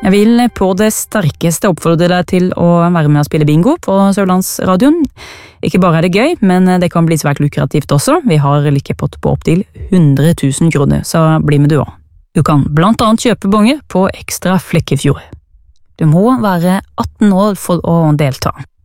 Jeg vil på det sterkeste oppfordre deg til å være med og spille bingo på Sørlandsradioen. Ikke bare er det gøy, men det kan bli svært lukrativt også. Vi har likepott på opptil 100 000 kroner, så bli med du også. Du kan blant annet kjøpe bonge på Ekstra Flekkefjord. Du må være 18 år for å delta.